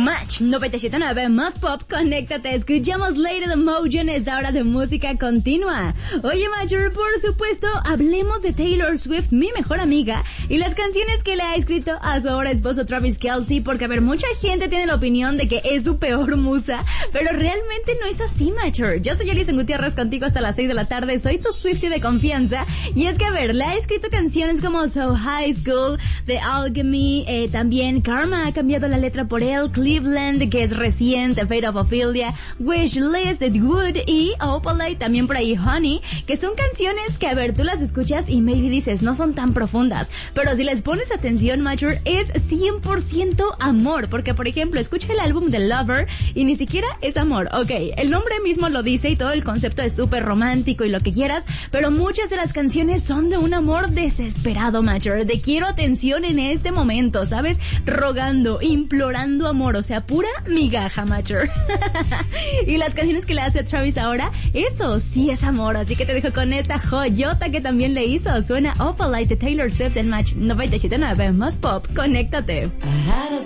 Match 97.9 más pop, conéctate, escuchamos Lady the Motion, esta hora de música continua. Oye, Matcher, por supuesto, hablemos de Taylor Swift, mi mejor amiga, y las canciones que le ha escrito a su ahora esposo Travis Kelce, porque a ver, mucha gente tiene la opinión de que es su peor musa, pero realmente no es así, Matcher. Yo soy Alison Gutiérrez, contigo hasta las 6 de la tarde, soy tu Swiftie de confianza, y es que a ver, le ha escrito canciones como So High School, The Alchemy, también Karma ha cambiado la letra por él, Cleveland, que es reciente, Fate of Ophelia, Wishlist, The Wood y Opalite, también por ahí Honey, que son canciones que, a ver, tú las escuchas y maybe dices, no son tan profundas, pero si les pones atención, Matcher, es 100% amor, porque por ejemplo, escucha el álbum de Lover y ni siquiera es amor, ok, el nombre mismo lo dice y todo el concepto es súper romántico y lo que quieras, pero muchas de las canciones son de un amor desesperado, Matcher, de quiero atención en este momento, ¿sabes? Rogando, implorando amor, o sea, pura migaja, Matcher. Y las canciones que le hace a Travis ahora, eso sí es amor, así que te dejo con esta joyota que también le hizo. Suena Opalite de Taylor Swift en Match 97.9 más pop, conéctate.